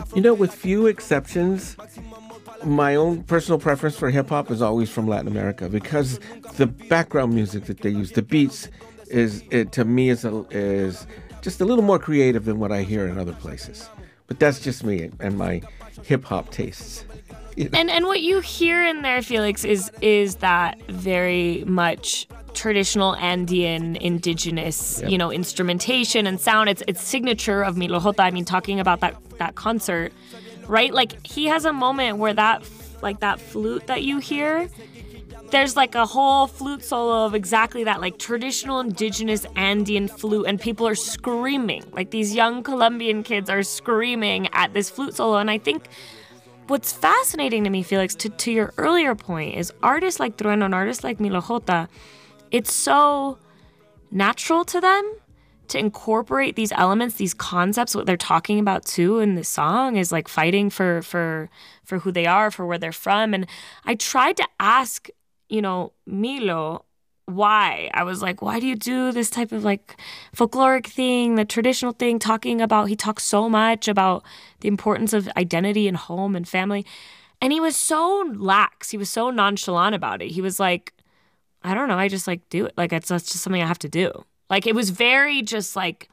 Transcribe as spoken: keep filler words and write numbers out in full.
You know, with few exceptions, my own personal preference for hip hop is always from Latin America because the background music that they use, the beats, is it to me is a, is just a little more creative than what I hear in other places. But that's just me and my hip hop tastes. You know? And and what you hear in there, Felix, is is that very much traditional Andean, indigenous, yep. you know, instrumentation and sound. It's it's signature of Milo J. I mean, talking about that that concert, right? Like he has a moment where that like that flute that you hear, there's like a whole flute solo of exactly that, like traditional indigenous Andean flute, and people are screaming. Like these young Colombian kids are screaming at this flute solo. And I think what's fascinating to me, Felix, to, to your earlier point, is artists like Trueno and artists like Milo J, it's so natural to them to incorporate these elements, these concepts. What they're talking about too in this song is like fighting for for for who they are, for where they're from. And I tried to ask, you know, Milo, why? I was like, why do you do this type of like folkloric thing, the traditional thing, talking about, he talks so much about the importance of identity and home and family. And he was so lax. He was so nonchalant about it. He was like, I don't know, I just like do it. Like it's, that's just something I have to do. Like it was very just like